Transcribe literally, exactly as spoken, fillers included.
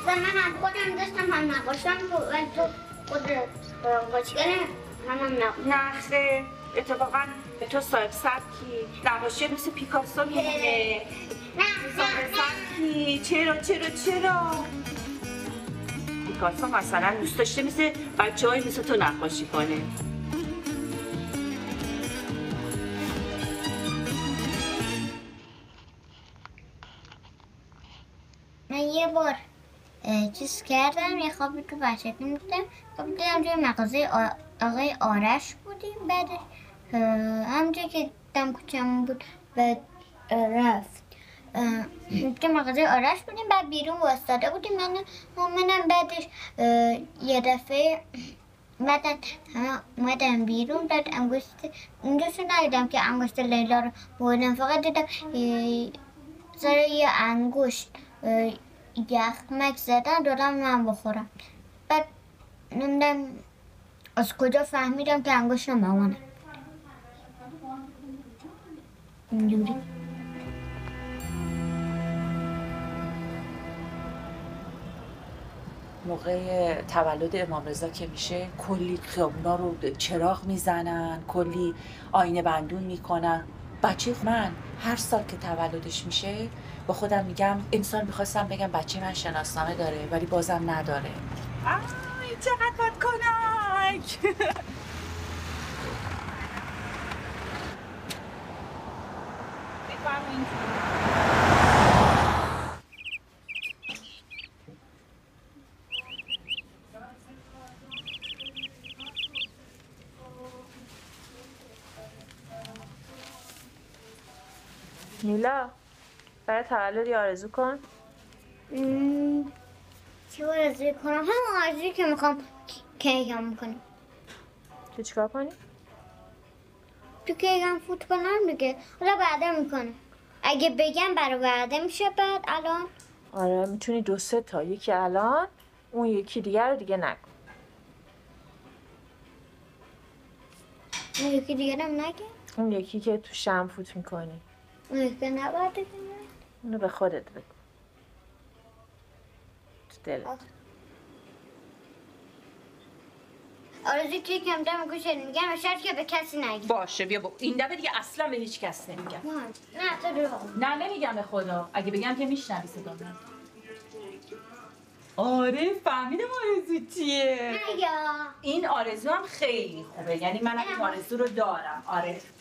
من از خودم داشتم هم نقاشم تو خود نقاشگر منم نقاشم. نه خیر، اتفاقا تو صاحب سبکی، نقاشی مثل پیکاسو میمونه. نه صاحب سبکی، چرا چرا چرا؟ پیکاسو مثلا دوست داشته مثل بچه های مثل تو نقاشی کنه. من یه بار چیز کردم، یه خوابی که بچه که میدم خواب دیدم توی مغازه آقای آرش بودیم. بعدش همونجا که دم کوچمون بود بعد رفت که مغازه آرش بودیم، بعد بیرون واسطاده بودیم من منم. بعدش یه دفعه بعد همه اومدم بیرون، بعد انگشت اونجاشو ندیدم که انگشت لیلا رو بردم، فقط دیدم سر یه انگشت یخمک زدن دادم من بخورم. بعد نمیدونم از کجا فهمیدم که انگشت مامانم اینجوری. موقع تولد امام رضا که میشه کلی خیابونا رو چراغ میزنن، کلی آینه بندون میکنن. بچه من هر سال که تولدش میشه با خودم میگم امسال میخواستم بگم بچه من شناسنامه داره ولی بازم نداره. آی چقدر باید کنک. نیلا برای تولدی آرزو کن. چی آرزو کنم؟ هم آرزویی که میخوام کیکم میکنم. تو چیکار کنی؟ تو کیکم فوت کنم دیگه. حالا بعدا میکنم. اگه بگم برای بعدا میشه بعد الان؟ آره میتونی دو سه تا، یکی الان اون یکی دیگه رو دیگه نکن. اون یکی دیگه هم نگه؟ اون یکی که تو شم فوت میکنی. اون یکی نباید دیگه؟ اونو به خودت بگو. تو دلت. آرزوی کیکم دارم گوشت میگم شرط که به کسی نگی. باشه بیا با این دفعه دیگه اصلا به هیچ کس نمیگم. نه تو دروغ. نه نمیگم به خدا. اگه بگم که میشنوی صدامو. آره فهمیدم آرزو چیه. نه یا این آرزو هم خیلی خوبه، یعنی منم این آرزو رو دارم. آره